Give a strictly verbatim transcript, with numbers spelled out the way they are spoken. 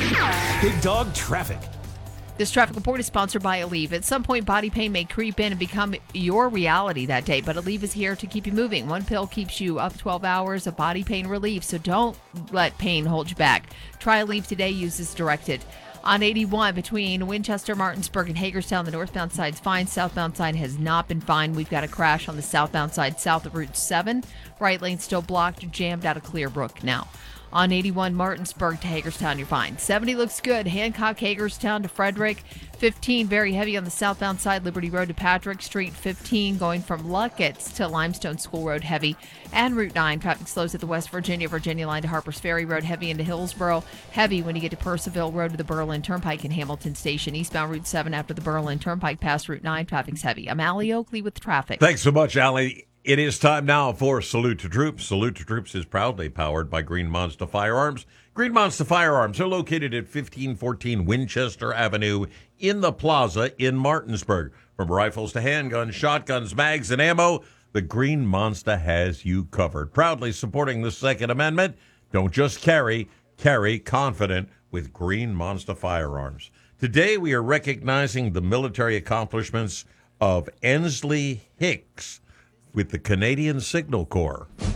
Big Dog Traffic. This traffic report is sponsored by Aleve. At some point, body pain may creep in and become your reality that day, but Aleve is here to keep you moving. One pill keeps you up twelve hours of body pain relief, so don't let pain hold you back. Try Aleve today. Use as directed. On eighty-one, between Winchester, Martinsburg, and Hagerstown, the northbound side's fine. Southbound side has not been fine. We've got a crash on the southbound side south of Route seven. Right lane still blocked, jammed out of Clearbrook now. On eighty-one, Martinsburg to Hagerstown, you're fine. seventy looks good. Hancock, Hagerstown to Frederick. fifteen, very heavy on the southbound side. Liberty Road to Patrick Street. fifteen, going from Luckett's to Limestone School Road, heavy. And Route nine, traffic slows at the West Virginia, Virginia line to Harpers Ferry Road, heavy into Hillsboro. Heavy when you get to Percival Road to the Berlin Turnpike in Hamilton Station. Eastbound Route seven after the Berlin Turnpike past Route nine, traffic's heavy. I'm Allie Oakley with traffic. Thanks so much, Allie. It is time now for Salute to Troops. Salute to Troops is proudly powered by Green Monster Firearms. Green Monster Firearms are located at fifteen fourteen Winchester Avenue in the plaza in Martinsburg. From rifles to handguns, shotguns, mags, and ammo, the Green Monster has you covered. Proudly supporting the Second Amendment. Don't just carry, carry confident with Green Monster Firearms. Today we are recognizing the military accomplishments of Ensley Hicks with the Canadian Signal Corps.